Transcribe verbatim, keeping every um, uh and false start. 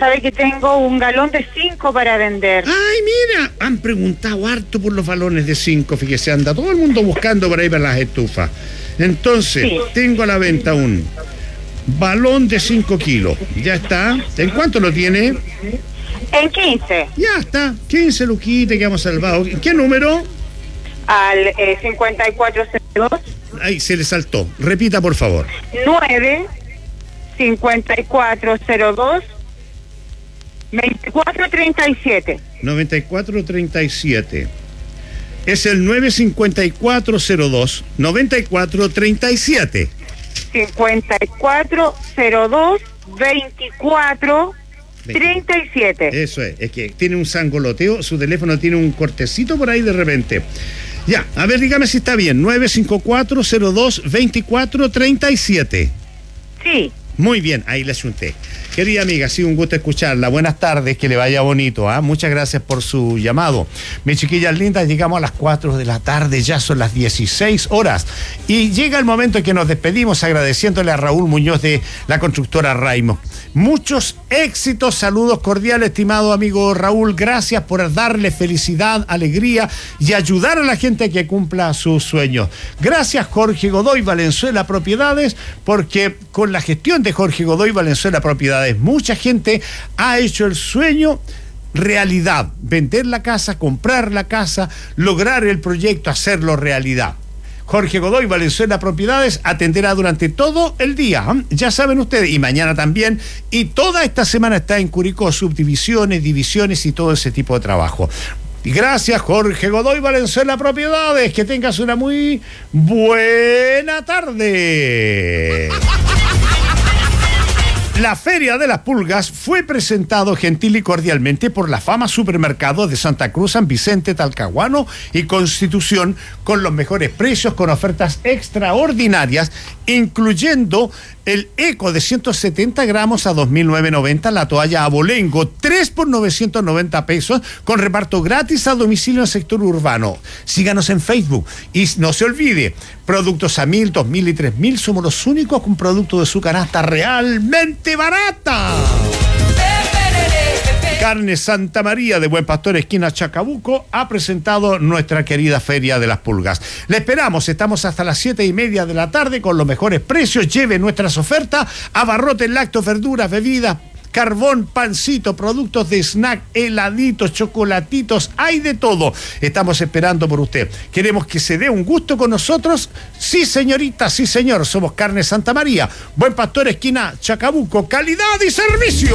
sabe que tengo un galón de cinco para vender. Ay, mira, han preguntado harto por los balones de cinco, fíjese, anda todo el mundo buscando por ahí para las estufas. Entonces, sí, tengo a la venta un balón de cinco kilos. Ya está. ¿En cuánto lo tiene? En quince. Ya está. quince luquitas que hemos salvado. ¿Qué número? Al eh, cincuenta y cuatro cero dos. Ahí se le saltó. Repita, por favor. nueve cincuenta y cuatro cero dos veinticuatro treinta y siete. noventa y cuatro treinta y siete. Es el nueve cincuenta y cuatro cero dos noventa y cuatro treinta y siete. cincuenta y cuatro cero dos veinticuatro treinta y siete. Eso es, es que tiene un sangoloteo, su teléfono tiene un cortecito por ahí de repente. Ya, a ver, dígame si está bien. nueve cinco cuatro cero dos veinticuatro treinta y siete. Sí. Muy bien, ahí le asunté. Querida amiga, ha sido un gusto escucharla. Buenas tardes, que le vaya bonito. ¿eh? Muchas gracias por su llamado. Mis chiquillas lindas, llegamos a las cuatro de la tarde, ya son las dieciséis horas. Y llega el momento en que nos despedimos agradeciéndole a Raúl Muñoz de la constructora Raimo. Muchos éxitos, saludos cordiales, estimado amigo Raúl. Gracias por darle felicidad, alegría y ayudar a la gente a que cumpla sus sueños. Gracias, Jorge Godoy Valenzuela Propiedades, porque con la gestión de Jorge Godoy Valenzuela Propiedades, mucha gente ha hecho el sueño realidad, vender la casa, comprar la casa, lograr el proyecto, hacerlo realidad. Jorge Godoy Valenzuela Propiedades atenderá durante todo el día, ¿eh? Ya saben ustedes, y mañana también, y toda esta semana está en Curicó, subdivisiones, divisiones y todo ese tipo de trabajo. Gracias, Jorge Godoy Valenzuela Propiedades, que tengas una muy buena tarde. La Feria de las Pulgas fue presentado gentil y cordialmente por la Fama Supermercados de Santa Cruz, San Vicente, Talcahuano y Constitución, con los mejores precios, con ofertas extraordinarias, incluyendo el Eco de ciento setenta gramos a dos mil novecientos noventa, la toalla Abolengo, tres por novecientos noventa pesos, con reparto gratis a domicilio en el sector urbano. Síganos en Facebook y no se olvide, productos a mil, dos mil y tres mil, somos los únicos con productos de su canasta realmente barata. Carne Santa María de Buen Pastor, esquina Chacabuco, ha presentado nuestra querida Feria de las Pulgas. Le esperamos, estamos hasta las siete y media de la tarde con los mejores precios. Lleve nuestras ofertas, abarrotes, lácteos, verduras, bebidas, carbón, pancito, productos de snack, heladitos, chocolatitos, hay de todo. Estamos esperando por usted. Queremos que se dé un gusto con nosotros. Sí, señorita, sí, señor. Somos Carne Santa María, Buen Pastor, esquina Chacabuco. Calidad y servicio.